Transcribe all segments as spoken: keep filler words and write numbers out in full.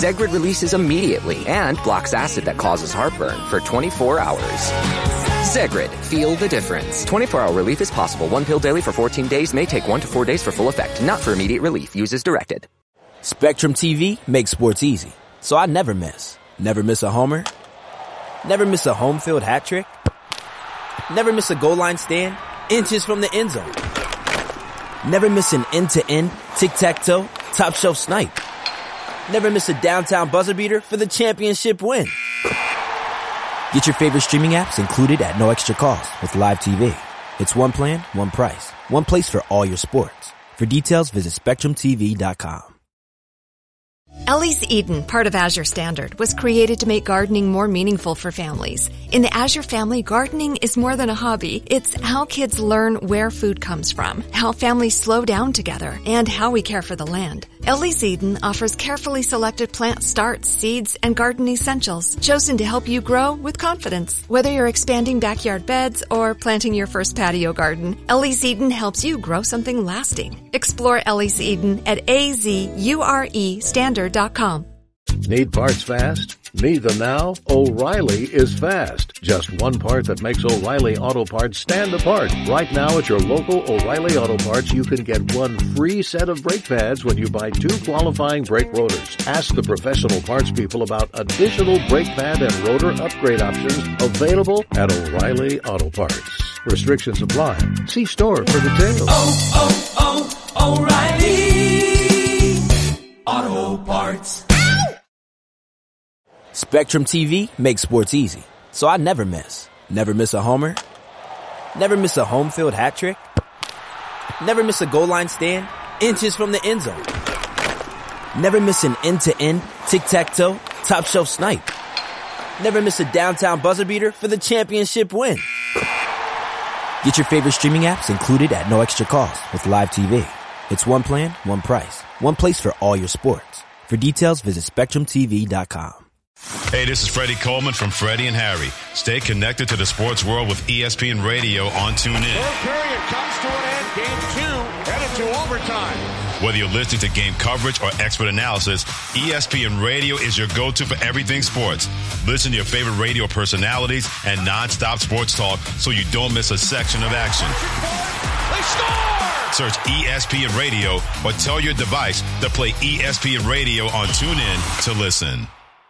Zegrid releases immediately and blocks acid that causes heartburn for twenty-four hours. Zegrid, feel the difference. twenty-four hour relief is possible. One pill daily for fourteen days may take one to four days for full effect. Not for immediate relief. Use as directed. Spectrum T V makes sports easy, so I never miss. Never miss a homer. Never miss a home field hat trick. Never miss a goal line stand inches from the end zone. Never miss an end-to-end, tic-tac-toe, top-shelf snipe. Never miss a downtown buzzer beater for the championship win. Get your favorite streaming apps included at no extra cost with Live T V. It's one plan, one price, one place for all your sports. For details, visit spectrum t v dot com. Ellie's Eden, part of Azure Standard, was created to make gardening more meaningful for families. In the Azure family, gardening is more than a hobby. It's how kids learn where food comes from, how families slow down together, and how we care for the land. Ellie's Eden offers carefully selected plant starts, seeds, and garden essentials chosen to help you grow with confidence. Whether you're expanding backyard beds or planting your first patio garden, Ellie's Eden helps you grow something lasting. Explore Ellie's Eden at a z u r e standard dot com. Need parts fast? Need them now? O'Reilly is fast. Just one part that makes O'Reilly Auto Parts stand apart. Right now at your local O'Reilly Auto Parts, you can get one free set of brake pads when you buy two qualifying brake rotors. Ask the professional parts people about additional brake pad and rotor upgrade options available at O'Reilly Auto Parts. Restrictions apply. See store for details. Oh, oh, oh, O'Reilly Auto Parts. Spectrum T V makes sports easy, so I never miss. Never miss a homer. Never miss a home field hat trick. Never miss a goal line stand inches from the end zone. Never miss an end-to-end, tic-tac-toe, top-shelf snipe. Never miss a downtown buzzer beater for the championship win. Get your favorite streaming apps included at no extra cost with Live T V. It's one plan, one price, one place for all your sports. For details, visit spectrum t v dot com. Hey, this is Freddie Coleman from Freddie and Harry. Stay connected to the sports world with E S P N Radio on TuneIn. Third period comes to an end. Game two headed to overtime. Whether you're listening to game coverage or expert analysis, E S P N Radio is your go-to for everything sports. Listen to your favorite radio personalities and nonstop sports talk so you don't miss a section of action. They score! Search E S P N Radio or tell your device to play E S P N Radio on TuneIn to listen.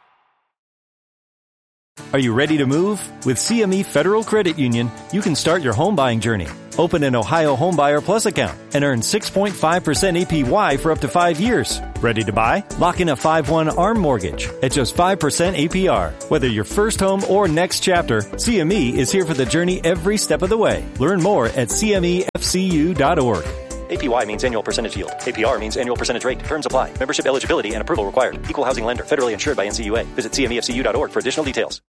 Are you ready to move? With C M E Federal Credit Union, you can start your home buying journey. Open an Ohio Homebuyer Plus account and earn six point five percent A P Y for up to five years. Ready to buy? Lock in a five one ARM mortgage at just five percent A P R. Whether your first home or next chapter, C M E is here for the journey every step of the way. Learn more at c m e f c u dot org. A P Y means annual percentage yield. A P R means annual percentage rate. Terms apply. Membership eligibility and approval required. Equal housing lender. Federally insured by N C U A. Visit c m e f c u dot org for additional details.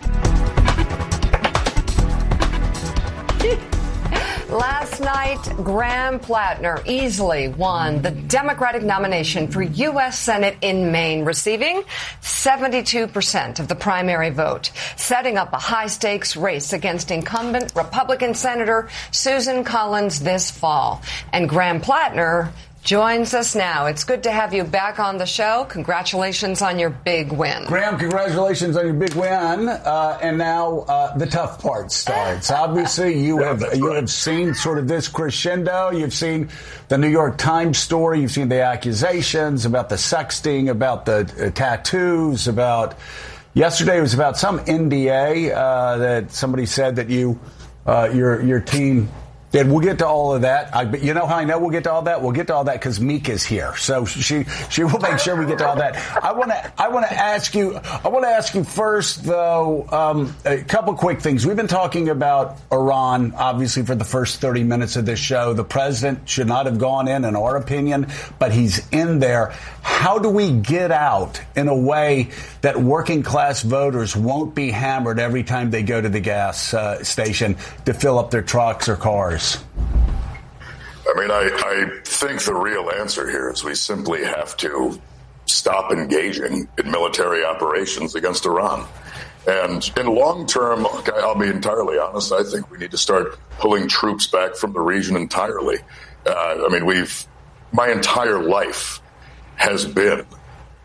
Last night, Graham Plattner easily won the Democratic nomination for U S Senate in Maine, receiving seventy-two percent of the primary vote, setting up a high-stakes race against incumbent Republican Senator Susan Collins this fall. And Graham Plattner joins us now. It's good to have you back on the show. Congratulations on your big win. Graham, congratulations on your big win. Uh, and now uh, the tough part starts. Obviously, you have you have seen sort of this crescendo. You've seen the New York Times story. You've seen the accusations about the sexting, about the uh, tattoos, about yesterday it was about some N D A uh, that somebody said that you uh, your your team. Then we'll get to all of that. I, you know how I know we'll get to all that? We'll get to all that because Meek is here, so she she will make sure we get to all that. I want to I want to ask you I want to ask you first though um, a couple quick things. We've been talking about Iran obviously for the first thirty minutes of this show. The president should not have gone in, in our opinion, but he's in there. How do we get out in a way that working class voters won't be hammered every time they go to the gas uh, station to fill up their trucks or cars? I mean, I, I think the real answer here is we simply have to stop engaging in military operations against Iran. And in long term, I'll be entirely honest, I think we need to start pulling troops back from the region entirely. Uh, I mean, we've, my entire life has been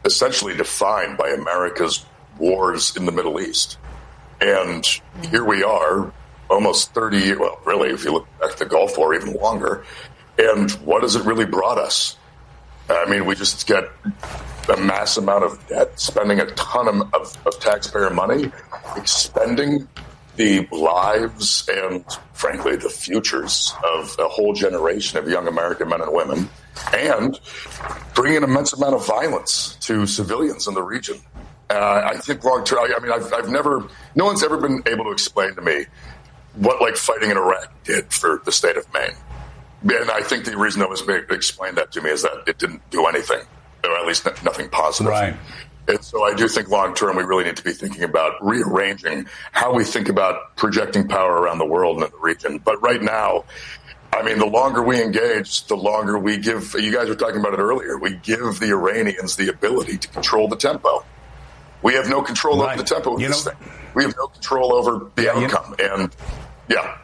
essentially defined by America's wars in the Middle East. And here we are, almost thirty years, well, really, if you look back at the Gulf War, even longer. And what has it really brought us? I mean, we just get a mass amount of debt, spending a ton of, of, of taxpayer money, expending the lives and, frankly, the futures of a whole generation of young American men and women, and bringing an immense amount of violence to civilians in the region. Uh, I think long term, I mean, I've, I've never, no one's ever been able to explain to me what, like, fighting in Iraq did for the state of Maine. And I think the reason that was explained that to me is that it didn't do anything, or at least nothing positive. Right. And so I do think long term we really need to be thinking about rearranging how we think about projecting power around the world and in the region. But right now, I mean, the longer we engage, the longer we give, you guys were talking about it earlier, we give the Iranians the ability to control the tempo. We have no control right. over the tempo of you this know, thing. We have no control over the yeah, outcome. You know, and yeah.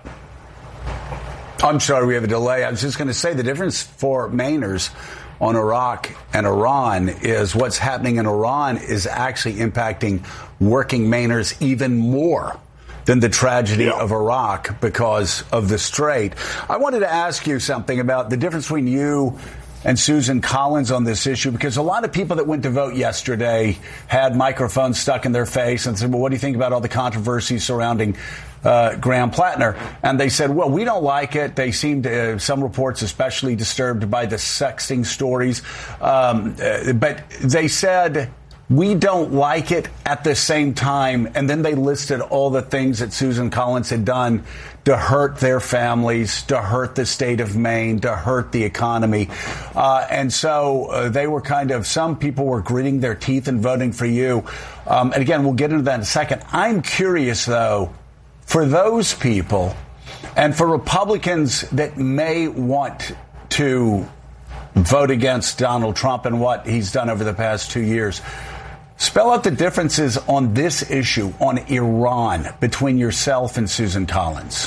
I'm sorry, we have a delay. I was just going to say the difference for Mainers on Iraq and Iran is what's happening in Iran is actually impacting working Mainers even more than the tragedy yeah. of Iraq because of the Strait. I wanted to ask you something about the difference between you and Susan Collins on this issue, because a lot of people that went to vote yesterday had microphones stuck in their face and said, well, what do you think about all the controversy surrounding uh, Graham Plattner? And they said, well, we don't like it. They seemed, uh, some reports especially disturbed by the sexting stories. Um, uh, but they said, we don't like it at the same time. And then they listed all the things that Susan Collins had done to hurt their families, to hurt the state of Maine, to hurt the economy. Uh, and so uh, they were kind of, some people were gritting their teeth and voting for you. Um, and again, we'll get into that in a second. I'm curious, though, for those people and for Republicans that may want to vote against Donald Trump and what he's done over the past two years, spell out the differences on this issue, on Iran, between yourself and Susan Collins.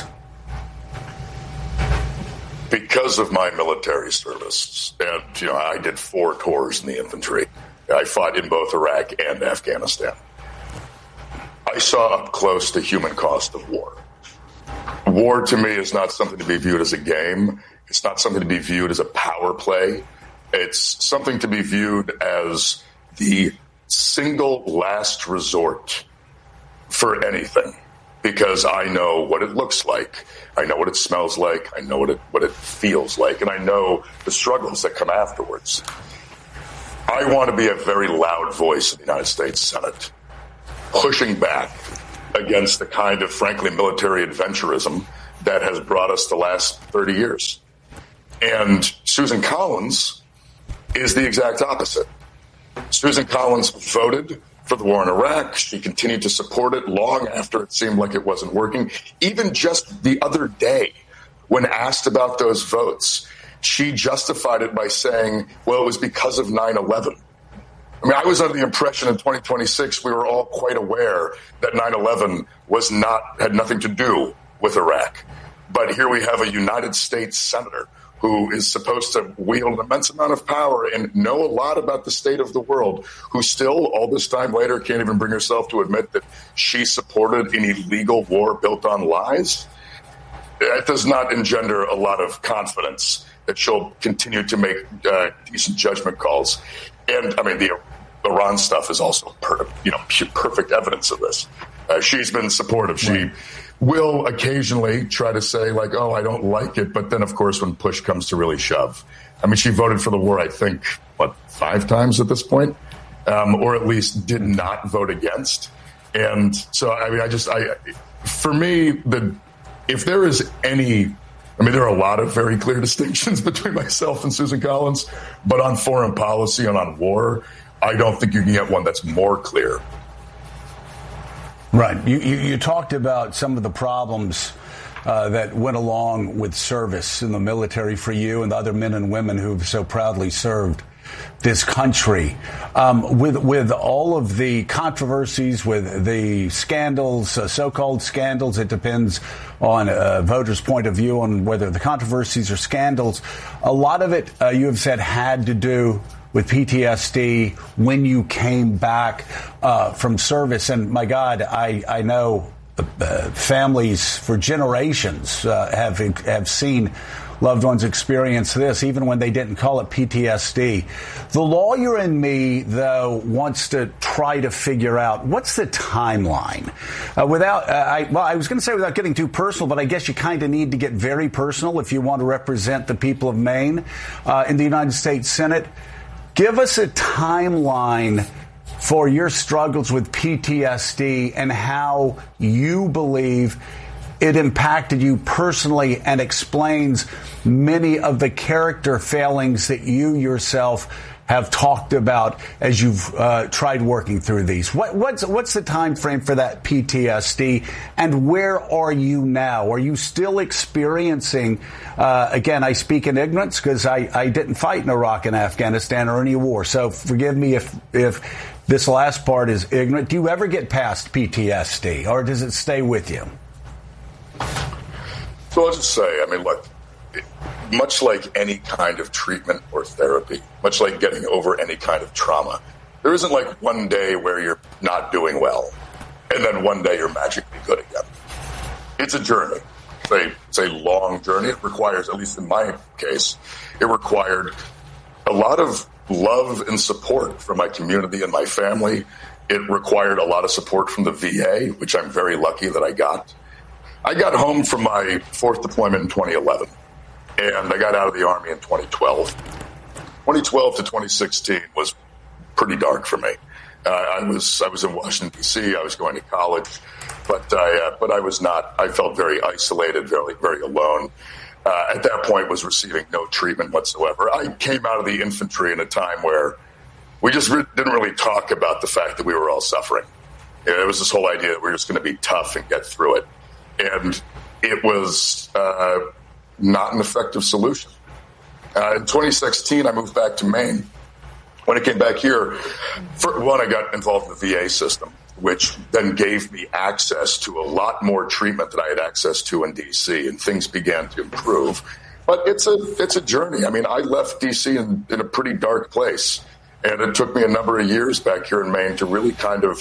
Because of my military service, and you know, I did four tours in the infantry. I fought in both Iraq and Afghanistan. I saw up close the human cost of war. War to me is not something to be viewed as a game. It's not something to be viewed as a power play. It's something to be viewed as the single last resort for anything, because I know what it looks like. I know what it smells like. I know what it, what it feels like. And I know the struggles that come afterwards. I want to be a very loud voice in the United States Senate, pushing back against the kind of, frankly, military adventurism that has brought us the last thirty years. And Susan Collins is the exact opposite. Susan Collins voted for the war in Iraq. She continued to support it long after it seemed like it wasn't working. Even just the other day, when asked about those votes, she justified it by saying, well, it was because of nine eleven. I mean, I was under the impression in twenty twenty-six we were all quite aware that nine eleven was not, had nothing to do with Iraq. But here we have a United States senator who is supposed to wield an immense amount of power and know a lot about the state of the world, who still, all this time later, can't even bring herself to admit that she supported an illegal war built on lies. That does not engender a lot of confidence that she'll continue to make uh, decent judgment calls. And, I mean, the Iran stuff is also per, you know, perfect evidence of this. Uh, she's been supportive. She right. will occasionally try to say, like, oh, I don't like it. But then, of course, when push comes to really shove. I mean, she voted for the war, I think, what, five times at this point? Um, or at least did not vote against. And so, I mean, I just, I, for me, the if there is any, I mean, there are a lot of very clear distinctions between myself and Susan Collins, but on foreign policy and on war, I don't think you can get one that's more clear. Right. You, you, you talked about some of the problems uh, that went along with service in the military for you and the other men and women who've so proudly served this country. Um, with with all of the controversies, with the scandals, uh, so-called scandals, it depends on uh, voters' point of view on whether the controversies are scandals. A lot of it, uh, you have said, had to do with P T S D when you came back uh, from service. And my God, I, I know uh, families for generations uh, have have seen loved ones experience this, even when they didn't call it P T S D. The lawyer in me, though, wants to try to figure out what's the timeline. Uh, without, uh, I, well, I was going to say without getting too personal, but I guess you kind of need to get very personal if you want to represent the people of Maine uh, in the United States Senate. Give us a timeline for your struggles with P T S D and how you believe it impacted you personally and explains many of the character failings that you yourself have talked about as you've uh, tried working through these. What, what's, what's the time frame for that P T S D, and where are you now? Are you still experiencing, uh, again, I speak in ignorance because I, I didn't fight in Iraq and Afghanistan or any war, so forgive me if, if this last part is ignorant. Do you ever get past P T S D, or does it stay with you? So I'll just say, I mean, look, much like any kind of treatment or therapy, much like getting over any kind of trauma, there isn't like one day where you're not doing well and then one day you're magically good again. It's a journey. It's a, it's a long journey. It requires, at least in my case, it required a lot of love and support from my community and my family. It required a lot of support from the V A, which I'm very lucky that I got. I got home from my fourth deployment in twenty eleven, and I got out of the Army in twenty twelve. twenty twelve to twenty sixteen was pretty dark for me. Uh, I was I was in Washington, D C. I was going to college, but I uh, but I was not. I felt very isolated, very very alone. Uh, at that point, was receiving no treatment whatsoever. I came out of the infantry in a time where we just re- didn't really talk about the fact that we were all suffering. You know, it was this whole idea that we were just going to be tough and get through it. And it was uh, not an effective solution. Uh, in twenty sixteen, I moved back to Maine. When I came back here, for one, I got involved in the V A system, which then gave me access to a lot more treatment than I had access to in D C, and things began to improve. But it's a it's a journey. I mean, I left D C in, in a pretty dark place, and it took me a number of years back here in Maine to really kind of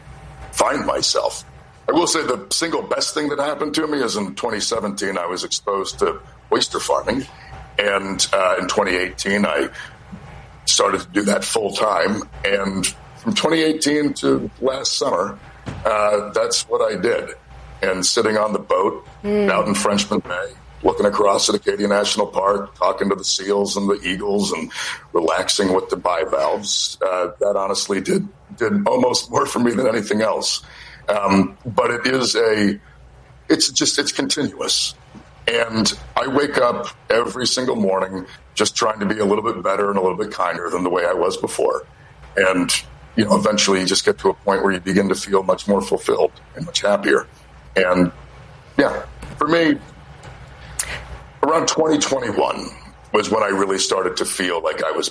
find myself. I will say the single best thing that happened to me is in twenty seventeen, I was exposed to oyster farming. And uh, in twenty eighteen, I started to do that full time. And from twenty eighteen to last summer, uh, that's what I did. And sitting on the boat mm. out in Frenchman Bay, looking across at Acadia National Park, talking to the seals and the eagles and relaxing with the bivalves, uh, that honestly did, did almost more for me than anything else. Um, but it is a, it's just, it's continuous. And I wake up every single morning just trying to be a little bit better and a little bit kinder than the way I was before. And, you know, eventually you just get to a point where you begin to feel much more fulfilled and much happier. And yeah, for me, around twenty twenty-one was when I really started to feel like I was